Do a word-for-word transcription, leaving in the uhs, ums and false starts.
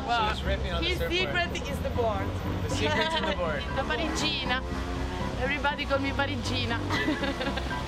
Well, she was ripping on his the surfboard. secret is the board. The secret's in the board. La Parigina. Everybody call me Parigina.